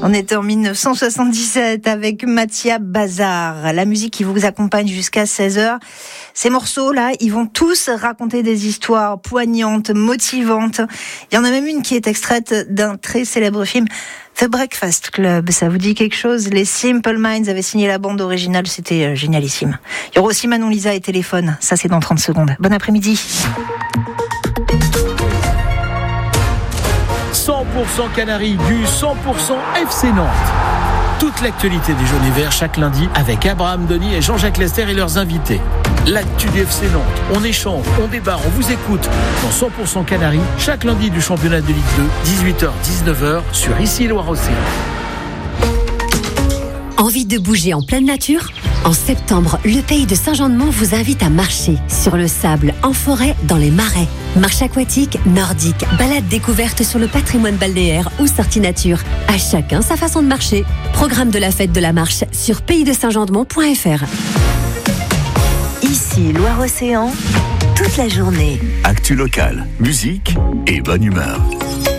On était en 1977 avec Mathia Bazar, la musique qui vous accompagne jusqu'à 16h. Ces morceaux-là, ils vont tous raconter des histoires poignantes, motivantes. Il y en a même une qui est extraite d'un très célèbre film, The Breakfast Club. Ça vous dit quelque chose? Les Simple Minds avaient signé la bande originale, c'était génialissime. Il y aura aussi Manon Lisa et Téléphone, ça c'est dans 30 secondes. Bon après-midi. 100% Canaries, du 100% FC Nantes. Toute l'actualité des jaunes et verts chaque lundi avec Abraham Denis et Jean-Jacques Lester et leurs invités. L'actu du FC Nantes, on échange, on débat, on vous écoute dans 100% Canaries chaque lundi du championnat de Ligue 2, 18h-19h sur Ici Loire-Océan. Envie de bouger en pleine nature ? En septembre, le pays de Saint-Jean-de-Mont vous invite à marcher sur le sable, en forêt, dans les marais. Marche aquatique, nordique, balade découverte sur le patrimoine balnéaire ou sortie nature. À chacun sa façon de marcher. Programme de la fête de la marche sur paysdesaintjean-de-mont.fr. Ici Loire-Océan, toute la journée. Actu locale, musique et bonne humeur.